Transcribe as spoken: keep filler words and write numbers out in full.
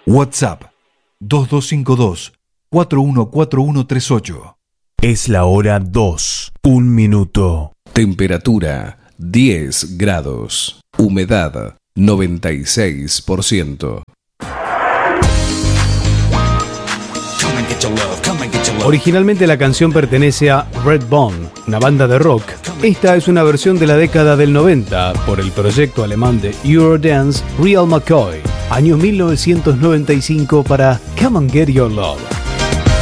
WhatsApp dos dos cinco dos, cuatro uno cuatro uno tres ocho. Es la hora dos, un minuto. Temperatura diez grados. Humedad noventa y seis por ciento. Originalmente la canción pertenece a Redbone, una banda de rock. Esta es una versión de la década del noventa por el proyecto alemán de Eurodance Real McCoy, año mil novecientos noventa y cinco para Come and Get Your Love.